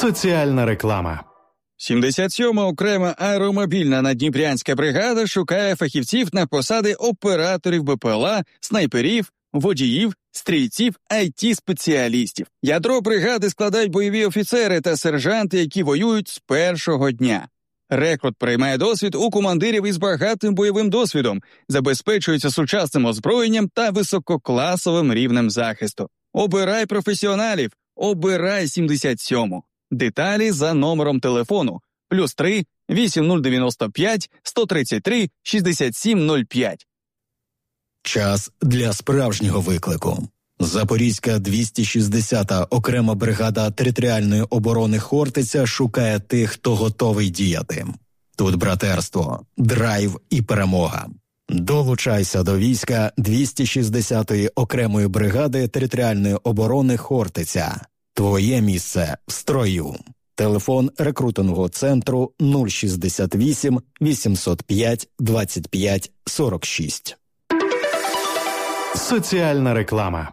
Соціальна реклама. 77-ма окрема аеромобільна наддніпрянська бригада шукає фахівців на посади операторів БПЛА, снайперів, водіїв, стрільців, IT-спеціалістів. Ядро бригади складають бойові офіцери та сержанти, які воюють з першого дня. Рекрут приймає досвід у командирів із багатим бойовим досвідом, забезпечується сучасним озброєнням та висококласовим рівнем захисту. Обирай професіоналів, обирай 77-му. Деталі за номером телефону +3 8095 133 6705. Час для справжнього виклику. Запорізька 260-та окрема бригада територіальної оборони «Хортиця» шукає тих, хто готовий діяти. Тут братерство, драйв і перемога. Долучайся до війська 260-ї окремої бригади територіальної оборони «Хортиця». Твоє місце в строю. Телефон рекрутингового центру 068 805 25 46. Соціальна реклама.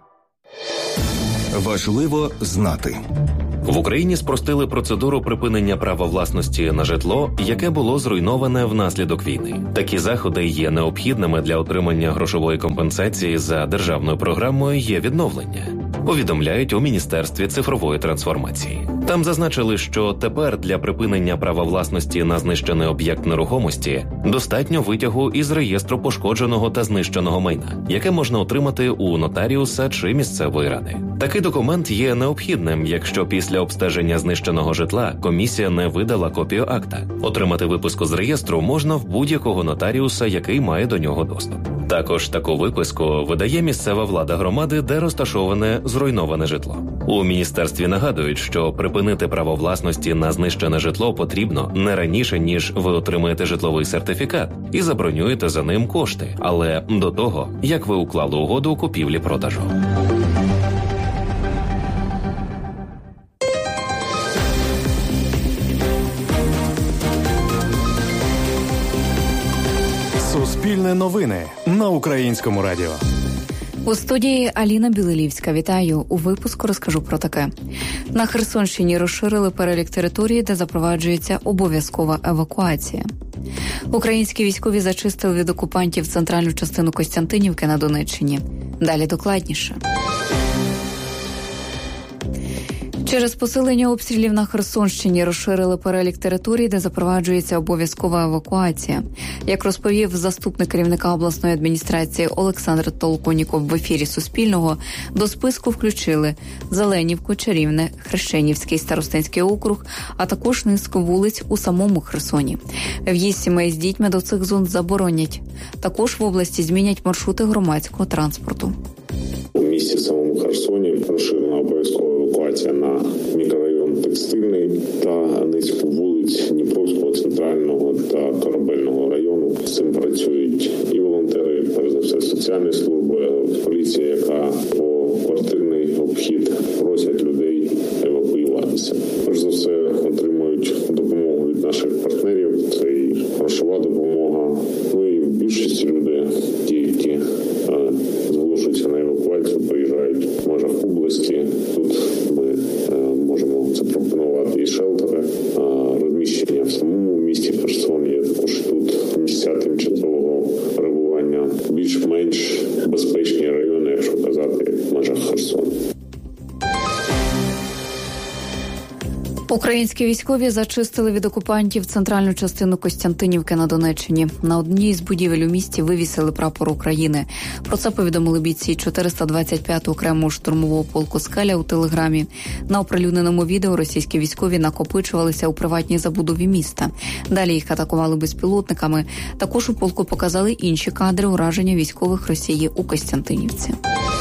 Важливо знати. В Україні спростили процедуру припинення права власності на житло, яке було зруйноване внаслідок війни. Такі заходи є необхідними для отримання грошової компенсації за державною програмою «Є відновлення», повідомляють у Міністерстві цифрової трансформації. Там зазначили, що тепер для припинення права власності на знищений об'єкт нерухомості достатньо витягу із реєстру пошкодженого та знищеного майна, яке можна отримати у нотаріуса чи місцевої ради. Такий документ є необхідним, якщо після обстеження знищеного житла комісія не видала копію акта. Отримати виписку з реєстру можна в будь-якого нотаріуса, який має до нього доступ. Також таку виписку видає місцева влада громади, де розташоване зруйноване житло. У міністерстві нагадують, що припинити право власності на знищене житло потрібно не раніше, ніж ви отримаєте житловий сертифікат і забронюєте за ним кошти, але до того, як ви уклали угоду купівлі-продажу. Суспільне новини на Українському радіо. У студії Аліна Білилівська. Вітаю. У випуску розкажу про таке. На Херсонщині розширили перелік території, де запроваджується обов'язкова евакуація. Українські військові зачистили від окупантів центральну частину Костянтинівки на Донеччині. Далі докладніше. Через посилення обстрілів на Херсонщині розширили перелік територій, де запроваджується обов'язкова евакуація. Як розповів заступник керівника обласної адміністрації Олександр Толконіков в ефірі Суспільного, до списку включили Зеленівку, Чарівне, Хрещенівський старостинський округ, а також низку вулиць у самому Херсоні. В'їзд сімей з дітьми до цих зон заборонять. Також в області змінять маршрути громадського транспорту. У місті самому Херсоні розширена обов'язкова евакуація на мікрорайон Текстильний та низку вулиць Дніпровського, Центрального та Корабельного району. З цим працюють і волонтери, перш за все, соціальні служби, поліція, яка по квартирний обхід просять людей евакуюватися. Перш за все, отримують допомогу від наших партнерів, це і грошова допомога. Ну і в більшості люди, ті, які зголошуються на евакуацію, приїжджають в межах області. Тут ми можемо запропонувати і шелтери, розміщення в самому місті Херсон. Є також тут місця тимчасового перебування, більш-менш безпечні райони, якщо казати, в межах Херсону. Українські військові зачистили від окупантів центральну частину Костянтинівки на Донеччині. На одній з будівель у місті вивісили прапор України. Про це повідомили бійці 425-го окремого штурмового полку «Скеля» у Телеграмі. На оприлюдненому відео російські військові накопичувалися у приватній забудові міста. Далі їх атакували безпілотниками. Також у полку показали інші кадри ураження військових Росії у Костянтинівці.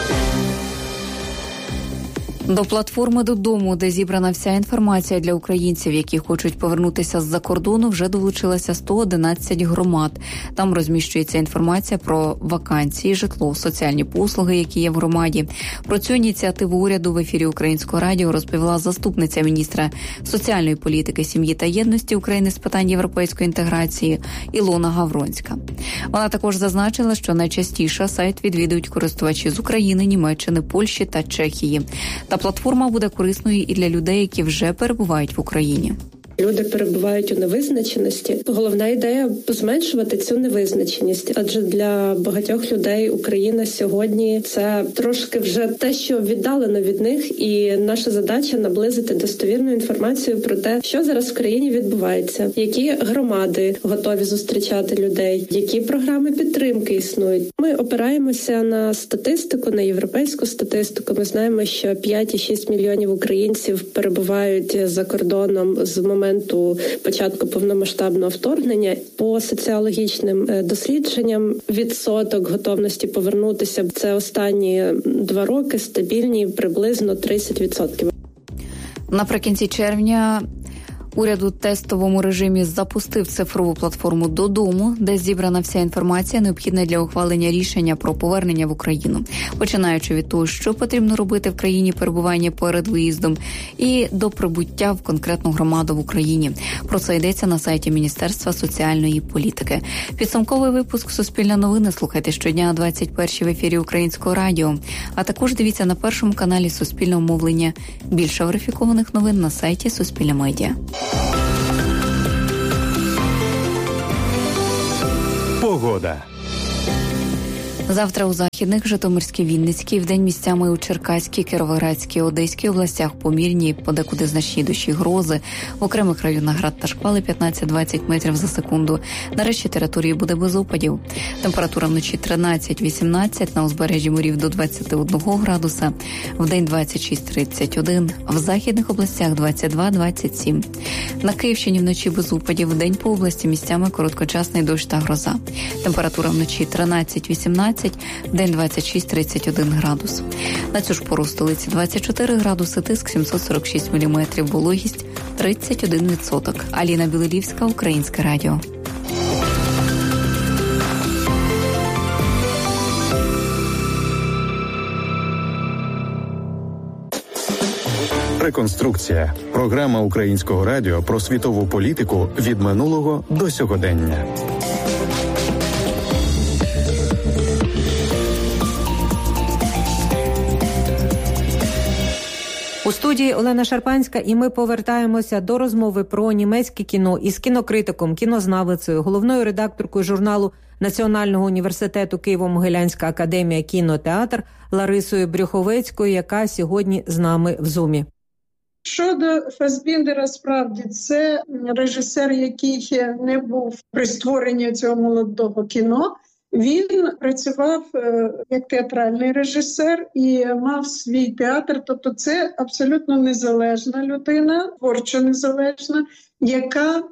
До платформи «Додому», де зібрана вся інформація для українців, які хочуть повернутися з-за кордону, вже долучилося 111 громад. Там розміщується інформація про вакансії, житло, соціальні послуги, які є в громаді. Про цю ініціативу уряду в ефірі Українського радіо розповіла заступниця міністра соціальної політики, сім'ї та єдності України з питань європейської інтеграції Ілона Гавронська. Вона також зазначила, що найчастіше сайт відвідують користувачі з України, Німеччини, Польщі та Чехії. Та платформа буде корисною і для людей, які вже перебувають в Україні. Люди перебувають у невизначеності. Головна ідея – зменшувати цю невизначеність. Адже для багатьох людей Україна сьогодні – це трошки вже те, що віддалено від них. І наша задача – наблизити достовірну інформацію про те, що зараз в країні відбувається, які громади готові зустрічати людей, які програми підтримки існують. Ми опираємося на статистику, на європейську статистику. Ми знаємо, що 5,6 мільйонів українців перебувають за кордоном з моменту початку повномасштабного вторгнення. По соціологічним дослідженням відсоток готовності повернутися – це останні 2 роки стабільні приблизно 30%. Наприкінці червня уряд у тестовому режимі запустив цифрову платформу «Додому», де зібрана вся інформація, необхідна для ухвалення рішення про повернення в Україну. Починаючи від того, що потрібно робити в країні перебування перед виїздом, і до прибуття в конкретну громаду в Україні. Про це йдеться на сайті Міністерства соціальної політики. Підсумковий випуск «Суспільне новини» слухайте щодня о 21-й в ефірі Українського радіо. А також дивіться на першому каналі Суспільного мовлення. Більше верифікованих новин на сайті Суспільне медіа. Погода. Завтра у західних, Житомирській, Вінницькій, вдень місцями у Черкаській, Кіровоградській, Одеській областях помірні, подекуди значні дощі, грози. В окремих районах град та шквали 15-20 метрів за секунду. На решті території буде без опадів. Температура вночі 13-18, на узбережжі морів до 21 градуса, вдень 26-31, в західних областях 22-27. На Київщині вночі без опадів, вдень по області місцями короткочасний дощ та гроза. Температура вночі 13-18, день 26-31 градус. На цю ж пору в столиці 24 градуси, тиск 746 міліметрів, вологість 31%. Аліна Білилівська, Українське радіо. Реконструкція. Програма Українського радіо про світову політику від минулого до сьогодення. У студії Олена Шарпанська, і ми повертаємося до розмови про німецьке кіно із кінокритиком, кінознавицею, головною редакторкою журналу Національного університету Києво-Могилянська академія «Кінотеатр» Ларисою Брюховецькою, яка сьогодні з нами в Зумі. Щодо Фассбіндера, справді, це режисер, який не був при створенні цього молодого кіно. Він працював як театральний режисер і мав свій театр, тобто це абсолютно незалежна людина, творчо незалежна, яка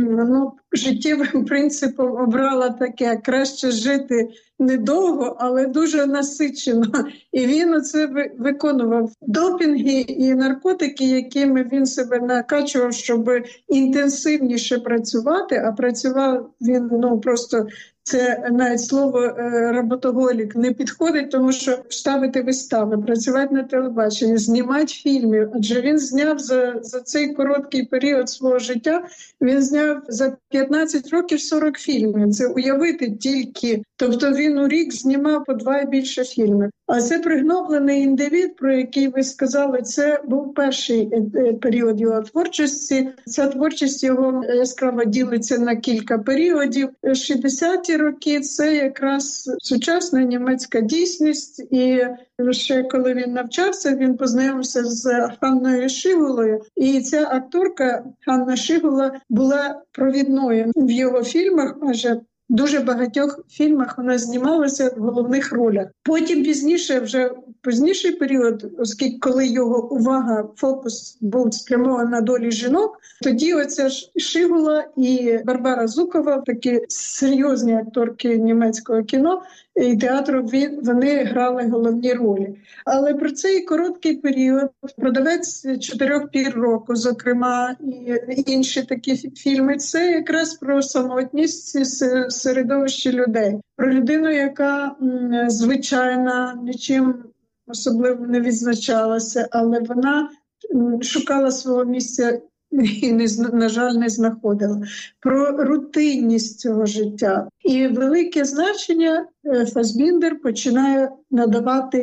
життєвим принципом обрала таке: краще жити недовго, але дуже насичено. І він оце виконував. Допінги і наркотики, якими він себе накачував, щоб інтенсивніше працювати, а працював він просто... Це навіть слово «роботоголік» не підходить, тому що ставити вистави, працювати на телебаченні, знімати фільми. Адже він зняв за цей короткий період свого життя, він зняв за 15 років 40 фільмів. Це уявити тільки. Тобто він у рік знімав по 2 і більше фільмів. А це «Пригноблений індивід», про який ви сказали, це був перший період його творчості. Ця творчість його яскраво ділиться на кілька періодів. 60-ті роки – це якраз сучасна німецька дійсність. І ще коли він навчався, він познайомився з Ханною Шигулою. І ця акторка Ханна Шигула була провідною в його фільмах, майже дуже багатьох фільмах вона знімалася в головних ролях. Потім пізніше, вже пізніший період, оскільки коли його увага, фокус був спрямований на долі жінок, тоді оця ж Шигула і Барбара Зукова, такі серйозні акторки німецького кіно і театру, вони грали головні ролі. Але про цей короткий період «Продавець 4 пір року», зокрема, і інші такі фільми, це якраз про самотність середовища людей. Про людину, яка звичайна, нічим особливо не відзначалася, але вона шукала свого місця і, на жаль, не знаходила. Про рутинність цього життя. І велике значення Фассбіндер починає надавати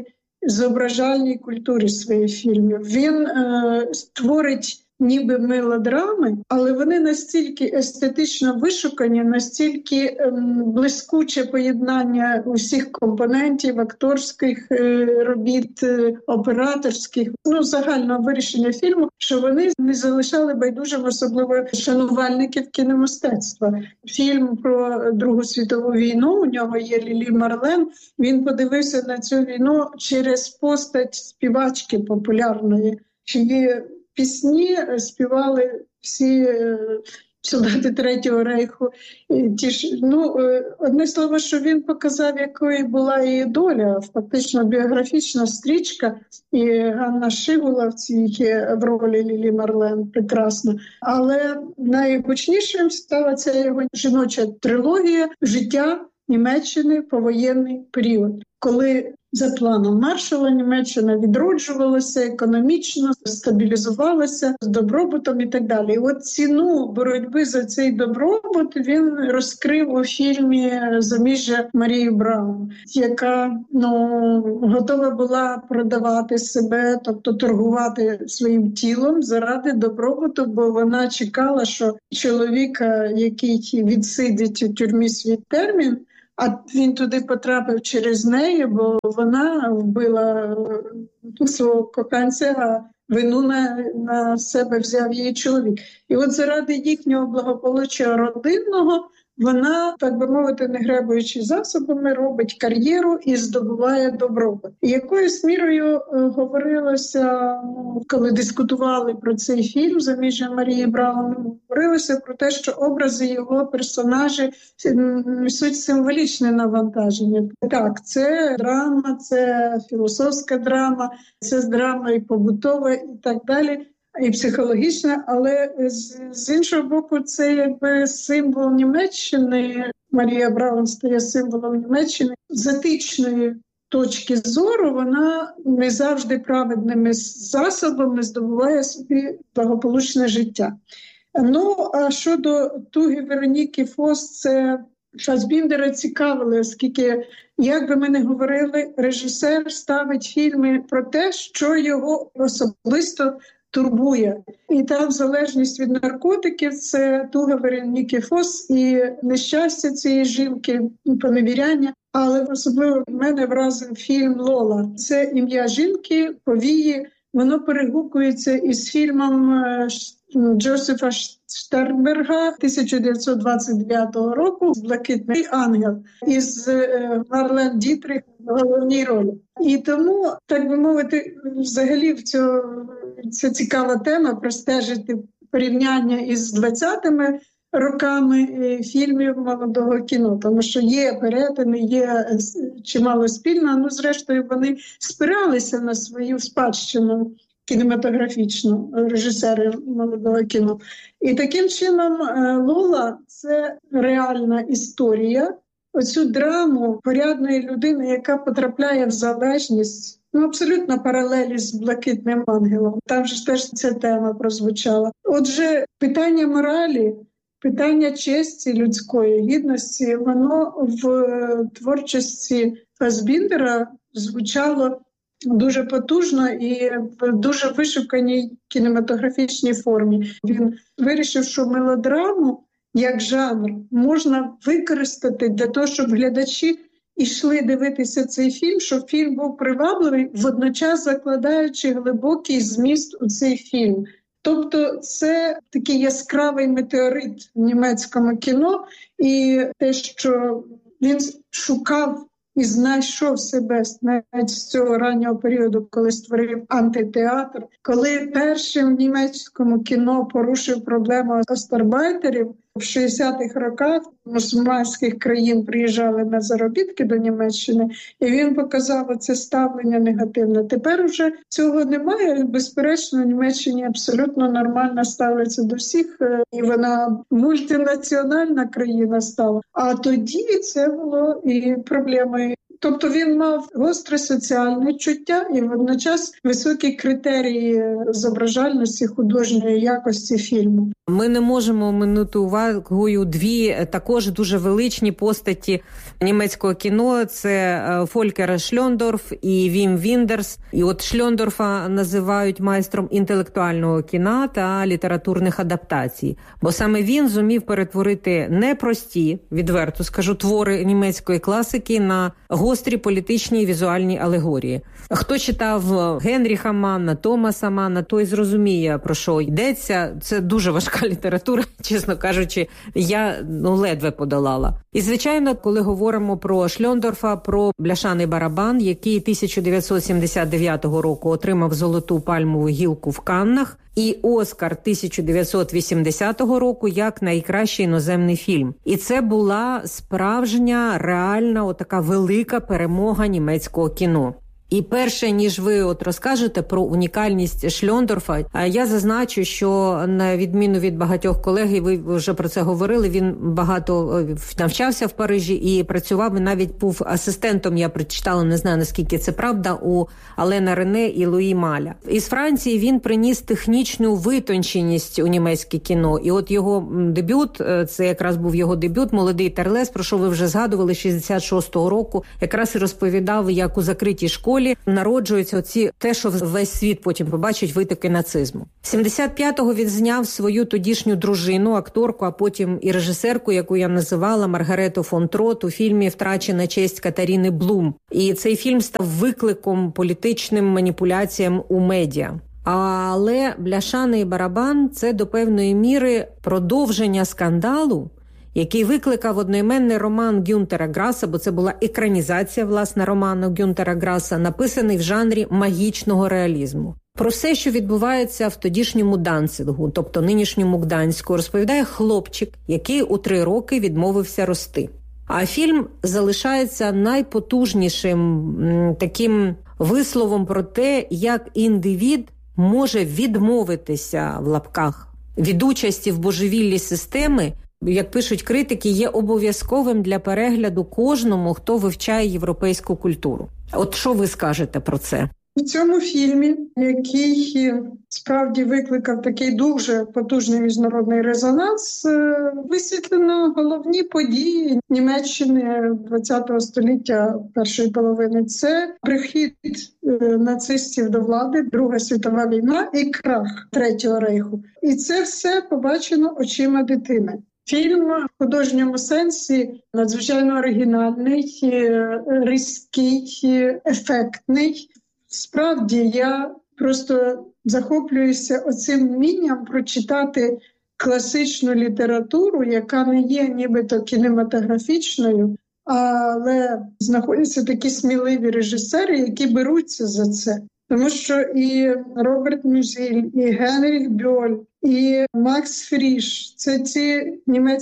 зображальній культурі своїх фільмів. Він створить ніби мелодрами, але вони настільки естетично вишукані, настільки блискуче поєднання усіх компонентів, акторських робіт, операторських, загального вирішення фільму, що вони не залишали байдужим особливо шанувальників кіномистецтва. Фільм про Другу світову війну, у нього є Лілі Марлен, він подивився на цю війну через постать співачки популярної, чиї пісні співали всі солдати Третього Рейху. Одне слово, що він показав, якою була її доля, фактично біографічна стрічка, і Ганна Шигула в ролі Лілі Марлен прекрасна. Але найгучнішим стала ця його жіноча трилогія «Життя Німеччини. Повоєнний період», коли за планом Маршалла Німеччина відроджувалася економічно, стабілізувалася з добробутом і так далі. І от ціну боротьби за цей добробут він розкрив у фільмі «Заміжжя Марії Браун», яка готова була продавати себе, тобто торгувати своїм тілом заради добробуту, бо вона чекала, що чоловіка, який відсидить у тюрмі свій термін, а він туди потрапив через неї, бо вона вбила свого коханця, а вину на себе взяв її чоловік. І от заради їхнього благополуччя родинного вона, так би мовити, не гребуючи засобами, робить кар'єру і здобуває добробут. І якоюсь мірою говорилося, коли дискутували про цей фільм «Заміжжя Марії Браун», говорилося про те, що образи його персонажі несуть символічне навантаження. Так, це драма, це філософська драма, це драма і побутова, і так далі. І психологічна, але з іншого боку, це якби символ Німеччини. Марія Браун стає символом Німеччини. З етичної точки зору вона не завжди праведними засобами здобуває собі благополучне життя. А щодо туги Вероніки Фос, це Фассбіндера цікавили, оскільки, як би ми не говорили, режисер ставить фільми про те, що його особисто турбує. І там залежність від наркотиків – це туга Вероніки Фос і нещастя цієї жінки, поневіряння. Але особливо мене вразив фільм «Лола». Це ім'я жінки, повії. Воно перегукується із фільмом Джозефа Штернберга 1929 року «Блакитний ангел» із Марлен Дітрих в головній ролі. І тому, так би мовити, взагалі це цікава тема простежити порівняння із 20-ми роками фільмів молодого кіно, тому що є перетини, є чимало спільного, зрештою вони спиралися на свою спадщину кінематографічну, режисери молодого кіно. І таким чином «Лола» – це реальна історія, оцю драму порядної людини, яка потрапляє в залежність, абсолютно паралелі з «Блакитним ангелом». Там же теж ця тема прозвучала. Отже, питання моралі, питання честі людської, гідності, воно в творчості Фассбіндера звучало дуже потужно і в дуже вишуканій кінематографічній формі. Він вирішив, що мелодраму як жанр можна використати для того, щоб глядачі йшли дивитися цей фільм, щоб фільм був привабливий, водночас закладаючи глибокий зміст у цей фільм. Тобто це такий яскравий метеорит в німецькому кіно, і те, що він шукав і знайшов себе навіть з цього раннього періоду, коли створив антитеатр, коли першим в німецькому кіно порушив проблему гастарбайтерів. В 60-х роках мусульманських країн приїжджали на заробітки до Німеччини, і він показав це ставлення негативне. Тепер вже цього немає. Безперечно, в Німеччині абсолютно нормально ставляться до всіх, і вона мультинаціональна країна стала. А тоді це було і проблемою Тобто він мав гостре соціальне чуття і водночас високі критерії зображальності, художньої якості фільму. Ми не можемо оминути увагою дві також дуже величні постаті німецького кіно. Це Фолькер Шльондорф і Вім Віндерс. І от Шльондорфа називають майстром інтелектуального кіна та літературних адаптацій. Бо саме він зумів перетворити непрості, відверто скажу, твори німецької класики на гострі політичні і візуальні алегорії. Хто читав Генріха Манна, Томаса Манна, той зрозуміє, про що йдеться. Це дуже важка література, чесно кажучи, я ледве подолала. І, звичайно, коли говоримо про Шльондорфа, про «Бляшаний барабан», який 1979 року отримав золоту пальмову гілку в Каннах, і «Оскар» 1980 року як найкращий іноземний фільм. І це була справжня, реальна, отака велика перемога німецького кіно. І перше, ніж ви розкажете про унікальність Шльондорфа, я зазначу, що на відміну від багатьох колег, і ви вже про це говорили, він багато навчався в Парижі і працював, і навіть був асистентом, я прочитала, не знаю, наскільки це правда, у Алена Рене і Луї Маля. Із Франції він приніс технічну витонченість у німецьке кіно. І от його дебют, це якраз був його дебют, «Молодий Терлес», про що ви вже згадували, 66-го року, якраз і розповідав, як у закритій школі народжуються те, що весь світ потім побачить, витоки нацизму. 75-го він зняв свою тодішню дружину, акторку, а потім і режисерку, яку я називала, Маргарету фон Трот, у фільмі «Втрачена честь» Катаріни Блум. І цей фільм став викликом політичним маніпуляціям у медіа. Але «Бляшаний барабан» – це до певної міри продовження скандалу, який викликав одноіменний роман Гюнтера Граса, бо це була екранізація, власне, роману Гюнтера Граса, написаний в жанрі магічного реалізму. Про все, що відбувається в тодішньому Данцингу, тобто нинішньому Гданську, розповідає хлопчик, який у 3 роки відмовився рости. А фільм залишається найпотужнішим таким висловом про те, як індивід може відмовитися, в лапках, від участі в божевіллі системи, як пишуть критики, є обов'язковим для перегляду кожному, хто вивчає європейську культуру. От що ви скажете про це? У цьому фільмі, який справді викликав такий дуже потужний міжнародний резонанс, висвітлено головні події Німеччини ХХ століття першої половини. Це прихід нацистів до влади, Друга світова війна і крах Третього рейху. І це все побачено очима дитини. Фільм в художньому сенсі надзвичайно оригінальний, різкий, ефектний. Справді, я просто захоплююся оцим вмінням прочитати класичну літературу, яка не є нібито кінематографічною, але знаходяться такі сміливі режисери, які беруться за це. Тому що і Роберт Мюзіль, і Генріх Бьоль, і Макс Фріш – це ці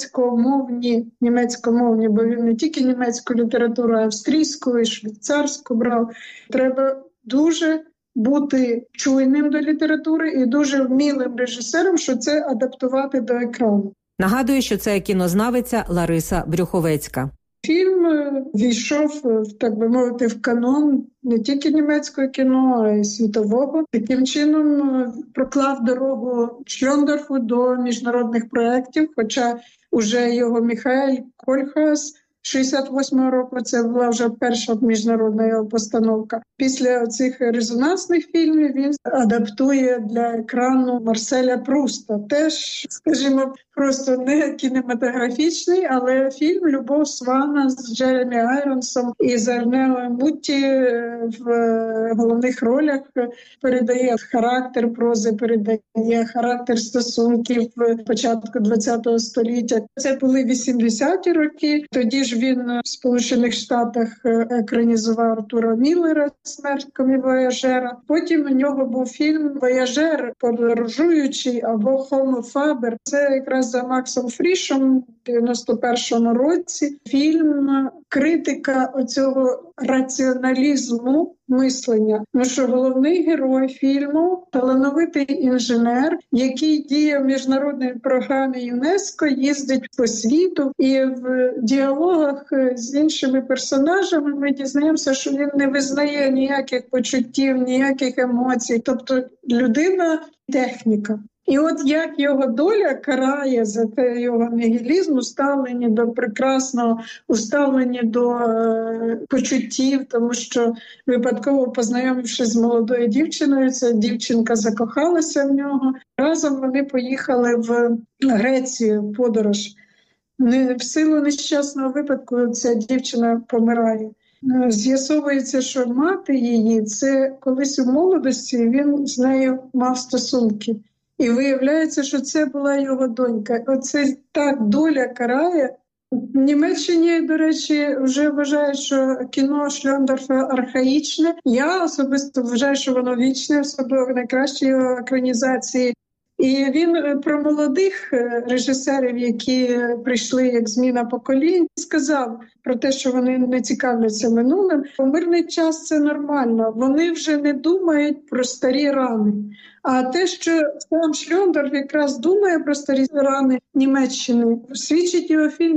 німецькомовні, бо він не тільки німецьку літературу, а австрійську і швейцарську брав. Треба дуже бути чуйним до літератури і дуже вмілим режисером, що це адаптувати до екрану. Нагадую, що це кінознавиця Лариса Брюховецька. Фільм війшов, так би мовити, в канон не тільки німецького кіно, а й світового. Таким чином проклав дорогу Шльондорфу до міжнародних проєктів, хоча уже його Міхаель Кольхас 68-го року, це була вже перша міжнародна його постановка. Після цих резонансних фільмів він адаптує для екрану Марселя Пруста. Теж, скажімо, просто не кінематографічний, але фільм «Любов Свана» з Джеремі Айронсом і з Ернео Мутті в головних ролях передає характер прози, передає характер стосунків початку ХХ століття. Це були 80-ті роки. Тоді ж він в Сполучених Штатах екранізував Артура Міллера «Смерть комівояжера». Потім у нього був фільм «Вояжер», «Подорожуючий» або «Хомо Фабер». Це якраз за Максом Фрішем в 91-му році. Фільм критика оцього раціоналізму мислення. Тому що головний герой фільму – талановитий інженер, який діє в міжнародній програмі ЮНЕСКО, їздить по світу, і в діалогах з іншими персонажами ми дізнаємося, що він не визнає ніяких почуттів, ніяких емоцій. Тобто людина – техніка. І от як його доля карає за те його нігілізм, уставлені до прекрасного, уставлені до почуттів, тому що випадково познайомившись з молодою дівчиною, ця дівчинка закохалася в нього. Разом вони поїхали в Грецію в подорож. В силу нещасного випадку ця дівчина помирає. З'ясовується, що мати її, це колись у молодості він з нею мав стосунки. І виявляється, що це була його донька. Оце так доля карає. В Німеччині, до речі, вже вважають, що кіно Шльондорфа архаїчне. Я особисто вважаю, що воно вічне, особливо найкращі його екранізації. І він про молодих режисерів, які прийшли як зміна поколінь, сказав про те, що вони не цікавляться минулим. У мирний час це нормально. Вони вже не думають про старі рани. А те, що сам Шльондорф якраз думає про старі рани Німеччини, свідчить його фільм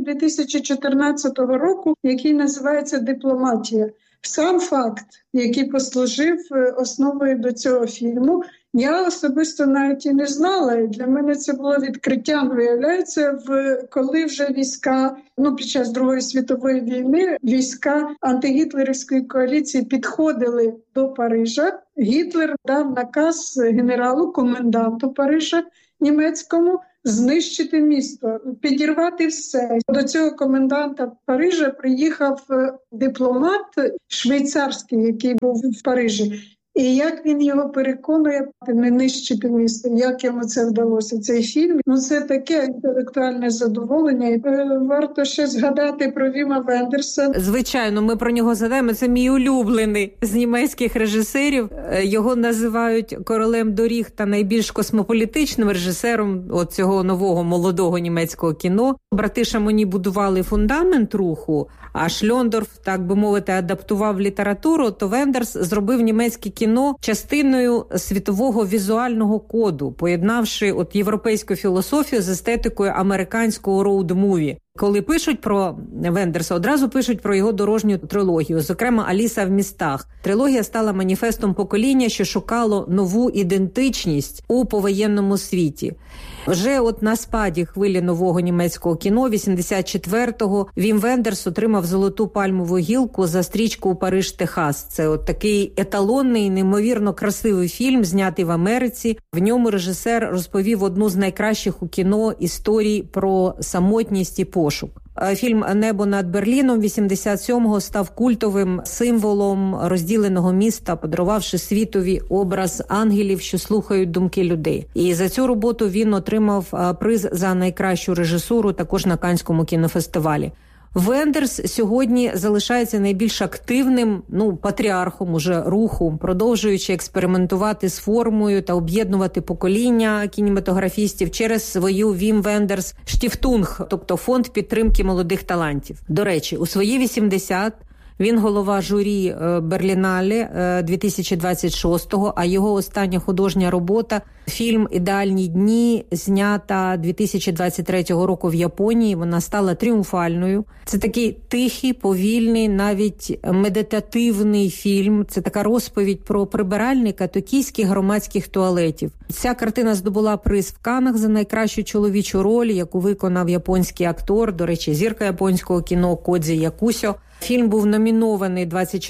2014 року, який називається «Дипломатія». Сам факт, який послужив основою до цього фільму, я особисто навіть і не знала. І для мене це було відкриттям. Виявляється, коли вже війська, під час Другої світової війни, війська антигітлерівської коаліції підходили до Парижа, Гітлер дав наказ генералу, коменданту Парижа німецькому, знищити місто, підірвати все. До цього коменданта Парижа приїхав дипломат швейцарський, який був в Парижі. І як він його переконує не нищити місто, як йому це вдалося, цей фільм. Це таке інтелектуальне задоволення. І варто ще згадати про Віма Вендерса. Звичайно, ми про нього згадаємо. Це мій улюблений з німецьких режисерів. Його називають королем доріг та найбільш космополітичним режисером цього нового молодого німецького кіно. Брати Шамоні будували фундамент руху, а Шльондорф, так би мовити, адаптував літературу, то Вендерс зробив німецьке кіно частиною світового візуального коду, поєднавши європейську філософію з естетикою американського роуд-муві. Коли пишуть про Вендерса, одразу пишуть про його дорожню трилогію, зокрема «Аліса в містах». Трилогія стала маніфестом покоління, що шукало нову ідентичність у повоєнному світі. Вже на спаді хвилі нового німецького кіно 84-го Вім Вендерс отримав золоту пальмову гілку за стрічку «Париж, Техас». Це такий еталонний, неймовірно красивий фільм, знятий в Америці. В ньому режисер розповів одну з найкращих у кіно історій про самотність і пошук. Фільм «Небо над Берліном» 87-го став культовим символом розділеного міста, подарувавши світові образ ангелів, що слухають думки людей. І за цю роботу він отримав приз за найкращу режисуру також на Каннському кінофестивалі. Вендерс сьогодні залишається найбільш активним, патріархом уже руху, продовжуючи експериментувати з формою та об'єднувати покоління кінематографістів через свою Вім Вендерс Штіфтунг, тобто фонд підтримки молодих талантів. До речі, у свої 80 він голова журі Берлінале 2026-го, а його остання художня робота – фільм «Ідеальні дні», знята 2023 року в Японії. Вона стала тріумфальною. Це такий тихий, повільний, навіть медитативний фільм. Це така розповідь про прибиральника токійських громадських туалетів. Ця картина здобула приз в Каннах за найкращу чоловічу роль, яку виконав японський актор, до речі, зірка японського кіно Кодзі Якусьо. Фільм був номінований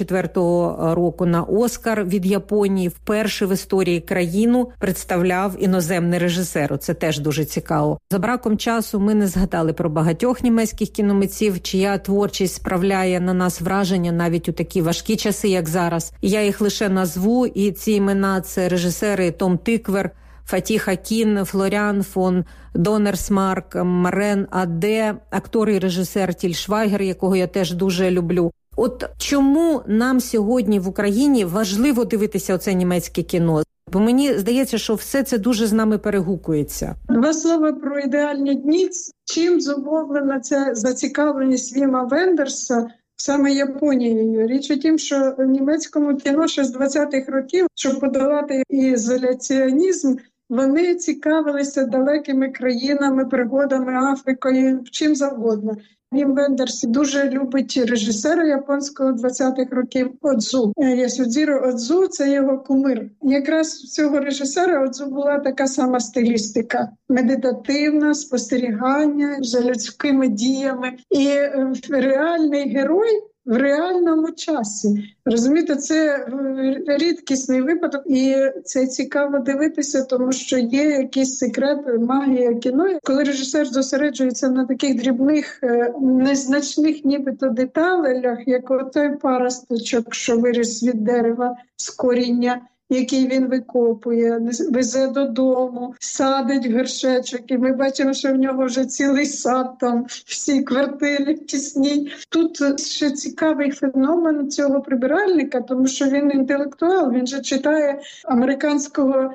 24-го року на Оскар від Японії. Вперше в історії країну представляв іноземний режисер. Це теж дуже цікаво. За браком часу ми не згадали про багатьох німецьких кіномитців, чия творчість справляє на нас враження навіть у такі важкі часи, як зараз. Я їх лише назву, і ці імена – це режисери Том Тиквер, Фатіх Акін, Флоріан фон Донерсмарк, Марен Аде, актор і режисер Тіль Швайгер, якого я теж дуже люблю. Чому нам сьогодні в Україні важливо дивитися оце німецьке кіно? Бо мені здається, що все це дуже з нами перегукується. Два слова про «Ідеальні дні». Чим зумовлена ця зацікавленість Віма Вендерса саме Японією. Річ у тім, що в німецькому кіно ще з 20-х років, щоб подолати ізоляціонізм, вони цікавилися далекими країнами, пригодами, Африкою, чим завгодно. Вім Вендерс дуже любить режисера японського 20-х років Одзу. Ясудзіро Одзу – це його кумир. Якраз у цього режисера Одзу була така сама стилістика. Медитативна, спостерігання за людськими діями. І реальний герой в реальному часі. Розумієте, це рідкісний випадок, і це цікаво дивитися, тому що є якийсь секрет, магія кіно. Коли режисер зосереджується на таких дрібних, незначних нібито деталях, як отой паросточок, що виріс від дерева з коріння, який він викопує, везе додому, садить горшечок, і ми бачимо, що в нього вже цілий сад там, в цій квартирі тісній. Тут ще цікавий феномен цього прибиральника, тому що він інтелектуал, він же читає американського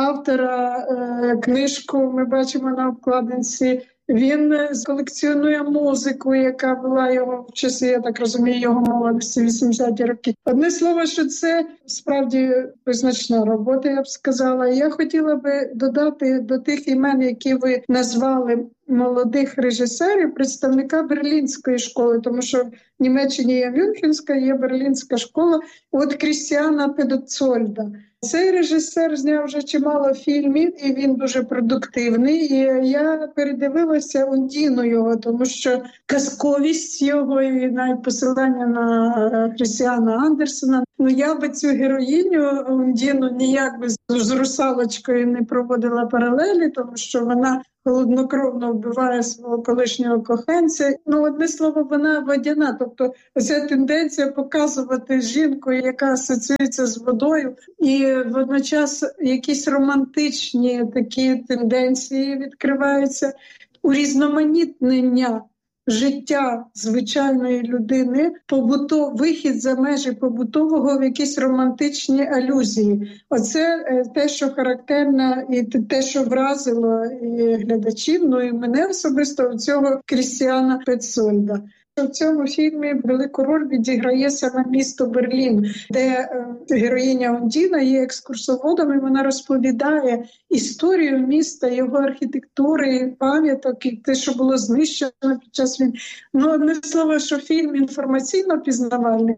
автора книжку, ми бачимо на обкладинці. Він колекціонує музику, яка була його в часи, я так розумію, його молодості, 80-ті роки. Одне слово, що це справді визначна робота, я б сказала. Я хотіла би додати до тих імен, які ви назвали молодих режисерів, представника берлінської школи, тому що в Німеччині є Мюнхенська, є берлінська школа, от Крістіана Педоцольда. Цей режисер зняв вже чимало фільмів, і він дуже продуктивний. І я передивилася Ундіну його, тому що казковість його і навіть посилання на Крістіана Андерсена. Ну, я би цю героїню Ундіну ніяк би з русалочкою не проводила паралелі, тому що вона холоднокровно вбиває свого колишнього коханця. Ну, одне слово, вона водяна. Тобто, оця тенденція показувати жінку, яка асоціюється з водою, і водночас якісь романтичні такі тенденції відкриваються, урізноманітнення життя звичайної людини, вихід за межі побутового в якісь романтичні алюзії. Оце те, що характерно і те, що вразило і глядачів, ну і мене особисто у цього Крістіана Педоцольда. В цьому фільмі велику роль відіграє саме місто Берлін, де героїня Ундіна є екскурсоводом, і вона розповідає історію міста, його архітектури, пам'яток, і те, що було знищено під час війни. Ну, одне слово, що фільм інформаційно пізнавальний,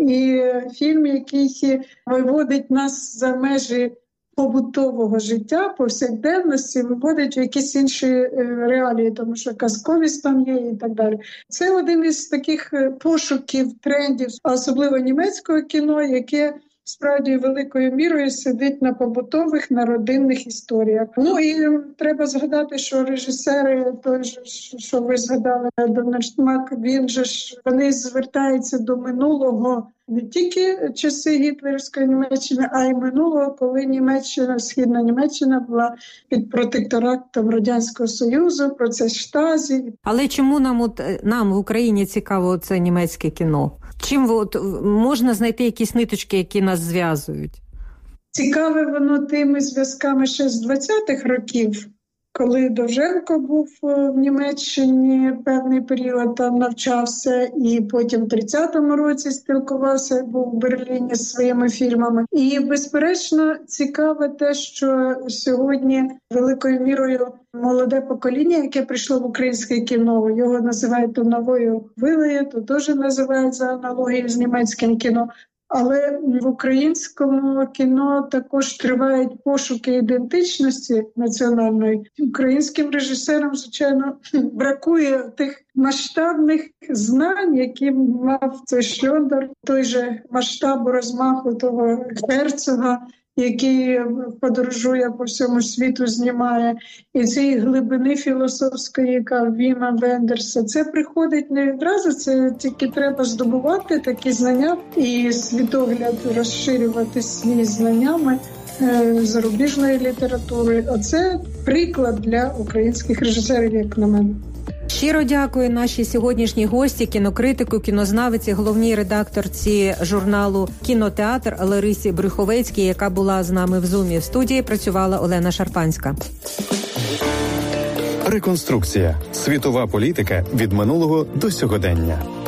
і фільм, який виводить нас за межі побутового життя, повсякденності, виводить в якісь інші реалії, тому що казковість там є і так далі. Це один із таких пошуків, трендів, особливо німецького кіно, яке справді великою мірою сидить на побутових, на родинних історіях. Ну і треба згадати, що режисери, той же, що ви згадали, Дональд Мак, вони звертаються до минулого, не тільки часи гітлерівської Німеччини, а й минулого, коли Німеччина, Східна Німеччина була під протекторатом Радянського Союзу, процес Штазі. Але чому нам в Україні цікаво це німецьке кіно? Чим можна знайти якісь ниточки, які нас зв'язують? Цікаве воно тими зв'язками ще з 20-х років, коли Довженко був в Німеччині певний період, там навчався, і потім в 30-му році спілкувався, був в Берліні з своїми фільмами. І, безперечно, цікаве те, що сьогодні великою мірою молоде покоління, яке прийшло в українське кіно, його називають то новою хвилею, то теж називають за аналогією з німецьким кіно. Але в українському кіно також тривають пошуки ідентичності національної. Українським режисерам, звичайно, бракує тих масштабних знань, які мав цей Шльондер, той же масштабу розмаху того Герцога, який подорожує по всьому світу, знімає, і цієї глибини філософської, яка в Віма Вендерса. Це приходить не відразу, це тільки треба здобувати такі знання і світогляд розширювати свої знаннями зарубіжної літератури. Оце приклад для українських режисерів, як на мене. Щиро дякую нашій сьогоднішній гості, кінокритику, кінознавиці, головній редакторці журналу «Кінотеатр» Ларисі Брюховецькій, яка була з нами в Зумі. В студії працювала Олена Шарпанська. Реконструкція. Світова політика від минулого до сьогодення.